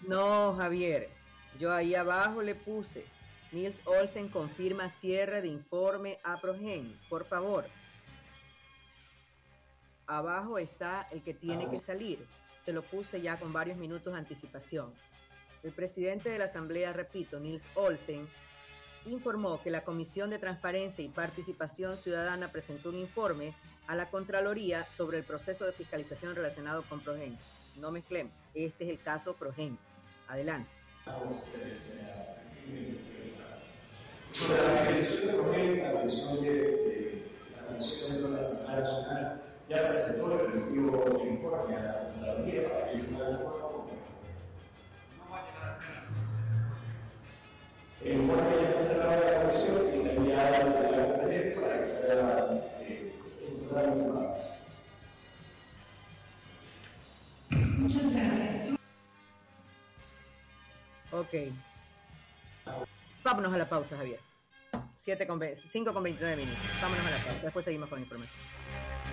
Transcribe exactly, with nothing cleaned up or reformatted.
No, Javier, yo ahí abajo le puse, Nils Olsen confirma cierre de informe a Progen, por favor. Abajo está el que tiene que salir, se lo puse ya con varios minutos de anticipación. El presidente de la Asamblea, repito, Nils Olsen, informó que la Comisión de Transparencia y Participación Ciudadana presentó un informe a la Contraloría sobre el proceso de fiscalización relacionado con Progen. No mezclemos, este es el caso Progen. Adelante. Sobre la fiscalización de Progen, la Comisión de, de la Comisión de la Asamblea Nacional ya presentó el respectivo informe a la Contraloría para que el acuerdo. El informe ya está cerrado de la comisión y se enviará a la Contraloría para que pueda funcionar un poco más. Muchas gracias. Ok. Vámonos a la pausa, Javier. cinco con veintinueve minutos. Vámonos a la pausa. Después seguimos con información.